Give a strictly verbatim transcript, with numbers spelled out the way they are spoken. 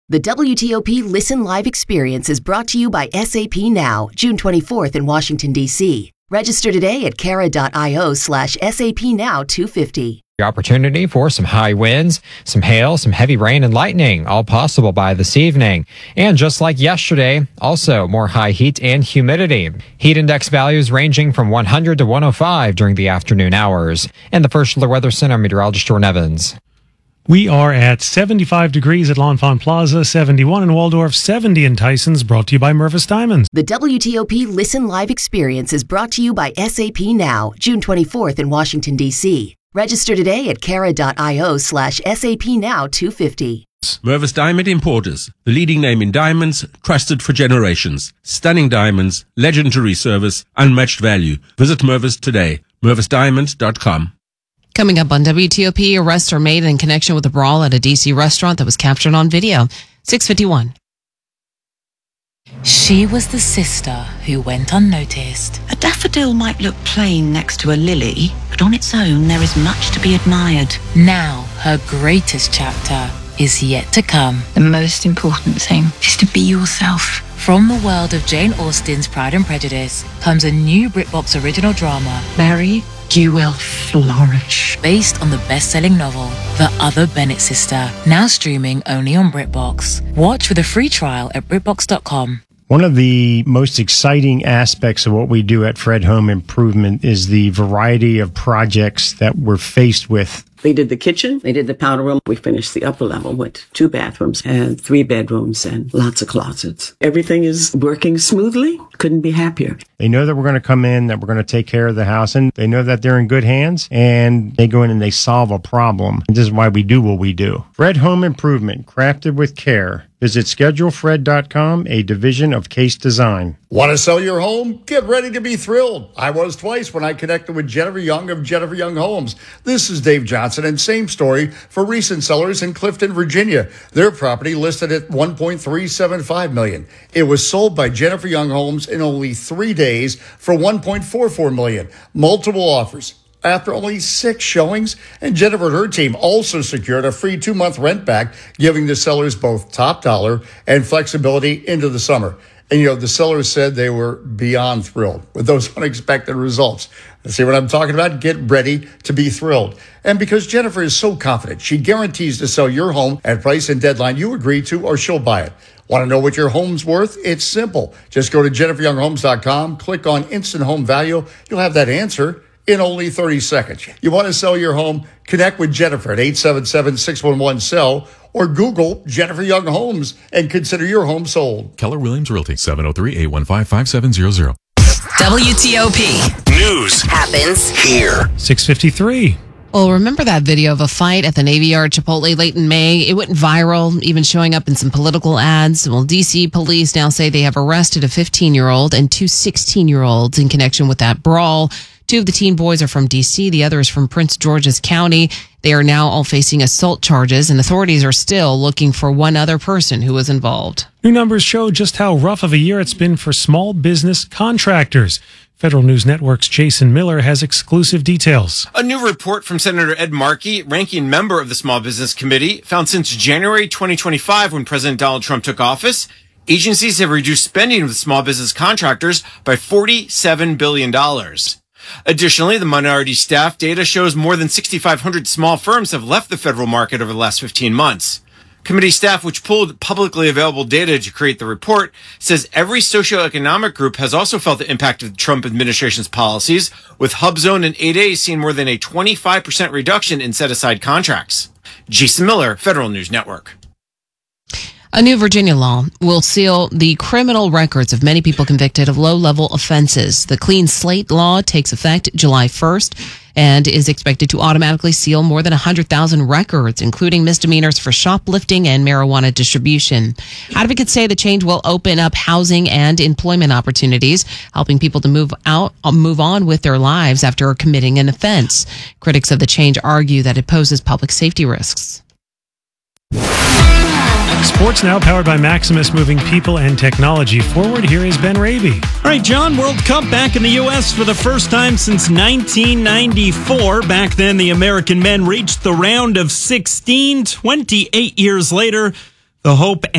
The W T O P Listen Live experience is brought to you by S A P Now, June twenty-fourth in Washington, D C Register today at cara.io slash SAP Now 250. The opportunity for some high winds, some hail, some heavy rain and lightning, all possible by this evening. And just like yesterday, also more high heat and humidity. Heat index values ranging from one hundred to one oh five during the afternoon hours. And the First Alert Weather Center meteorologist Jordan Evans. We are at seventy-five degrees at L'Enfant Plaza, seventy-one in Waldorf, seventy in Tysons, brought to you by Mervis Diamonds. The W T O P Listen Live experience is brought to you by S A P Now, June twenty-fourth in Washington, D C Register today at cara.io slash SAP Now 250. Mervis Diamond Importers, the leading name in diamonds, trusted for generations. Stunning diamonds, legendary service, unmatched value. Visit Mervis today. mervis diamonds dot com. Coming up on W T O P, arrests are made in connection with a brawl at a D C restaurant that was captured on video. six fifty-one. She was the sister who went unnoticed. A daffodil might look plain next to a lily, but on its own there is much to be admired. Now, her greatest chapter is yet to come. The most important thing is to be yourself. From the world of Jane Austen's Pride and Prejudice comes a new BritBox original drama, Mary, you will flourish. Based on the best-selling novel, The Other Bennett Sister, now streaming only on BritBox. Watch with a free trial at BritBox dot com. One of the most exciting aspects of what we do at Fred Home Improvement is the variety of projects that we're faced with. They did the kitchen, they did the powder room. We finished the upper level with two bathrooms and three bedrooms and lots of closets. Everything is working smoothly. Couldn't be happier. They know that we're going to come in, that we're going to take care of the house, and they know that they're in good hands, and they go in and they solve a problem. And this is why we do what we do. Fred Home Improvement, crafted with care. Visit schedule fred dot com, a division of Case Design. Want to sell your home? Get ready to be thrilled. I was twice when I connected with Jennifer Young of Jennifer Young Homes. This is Dave Johnson, and same story for recent sellers in Clifton, Virginia. Their property listed at one point three seven five million dollars. It was sold by Jennifer Young Homes in only three days for one point four four million dollars. Multiple offers after only six showings, and Jennifer and her team also secured a free two-month rent back, giving the sellers both top dollar and flexibility into the summer. And, you know, the sellers said they were beyond thrilled with those unexpected results. See what I'm talking about? Get ready to be thrilled. And because Jennifer is so confident, she guarantees to sell your home at price and deadline you agree to, or she'll buy it. Want to know what your home's worth? It's simple. Just go to jennifer young homes dot com, click on Instant Home Value. You'll have that answer in only thirty seconds. You want to sell your home? Connect with Jennifer at eight seven seven, six one one, S E L L or Google Jennifer Young Homes and consider your home sold. Keller Williams Realty, seven oh three, eight one five, five seven zero zero. W T O P News happens here. six fifty-three. Well, remember that video of a fight at the Navy Yard Chipotle late in May? It went viral, even showing up in some political ads. Well, D C police now say they have arrested a fifteen-year-old and two sixteen-year-olds in connection with that brawl. Two of the teen boys are from D C, the other is from Prince George's County. They are now all facing assault charges, and authorities are still looking for one other person who was involved. New numbers show just how rough of a year it's been for small business contractors. Federal News Network's Jason Miller has exclusive details. A new report from Senator Ed Markey, ranking member of the Small Business Committee, found since January twenty twenty-five, when President Donald Trump took office, agencies have reduced spending with small business contractors by forty-seven billion dollars. Additionally, the minority staff data shows more than sixty-five hundred small firms have left the federal market over the last fifteen months. Committee staff, which pulled publicly available data to create the report, says every socioeconomic group has also felt the impact of the Trump administration's policies, with HubZone and eight A seeing more than a twenty-five percent reduction in set-aside contracts. Jason Miller, Federal News Network. A new Virginia law will seal the criminal records of many people convicted of low-level offenses. The Clean Slate law takes effect July first and is expected to automatically seal more than one hundred thousand records, including misdemeanors for shoplifting and marijuana distribution. Advocates say the change will open up housing and employment opportunities, helping people to move out, move on with their lives after committing an offense. Critics of the change argue that it poses public safety risks. Sports Now, powered by Maximus, moving people and technology forward. Here is Ben Raby. All right, John, World Cup back in the U S for the first time since nineteen ninety-four. Back then, the American men reached the round of sixteen. twenty-eight years later, the hope